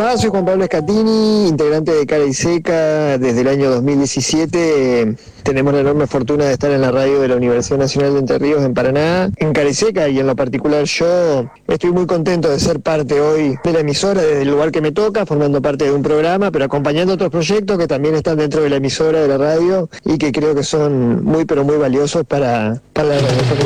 va? Soy Juan Pablo Escatini, integrante de Cara y Seca desde el año 2017. Tenemos la enorme fortuna de estar en la radio de la Universidad Nacional de Entre Ríos en Paraná, en Cara y Seca, y en lo particular yo estoy muy contento de ser parte hoy de la emisora desde el lugar que me toca, formando parte de un programa, pero acompañando otros proyectos que también están dentro de la emisora de la radio y que creo que son muy pero muy valiosos para la radio.